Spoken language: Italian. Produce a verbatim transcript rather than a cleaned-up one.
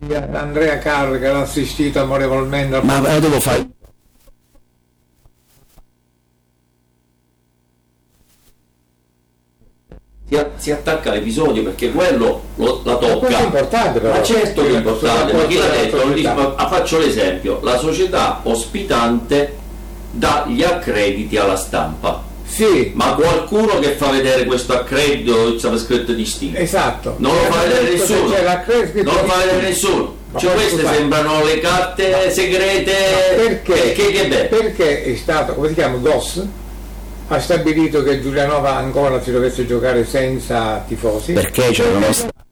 ad Andrea Carr che l'ha assistito amorevolmente al... Ma eh, devo fare... Si, si attacca all'episodio perché quello lo, la tocca. Questo è importante, però. Ma certo che è importante, ma chi l'ha detto? Lo dice, ma, faccio l'esempio, la società ospitante dà gli accrediti alla stampa. Sì. Ma qualcuno che fa vedere questo accredito c'è scritto distinto. Esatto. Non lo fa vedere nessuno. Non lo fa vedere nessuno. Cioè queste scusate, sembrano le carte ma, segrete. Ma perché? Che, che, che perché è stato, come si chiama, G O S? Ha stabilito che Giulianova ancora si dovesse giocare senza tifosi. Perché c'è uno